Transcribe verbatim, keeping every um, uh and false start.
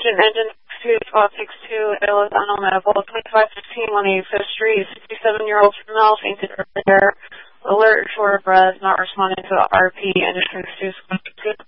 Agent Engine two twelve six two, Los Angeles Medical, twenty-five fifteen, one eighty-fifth Street, sixty-seven-year-old female fainted earlier. Alert, short of breath, not responding to the R P, Engine two twelve six two.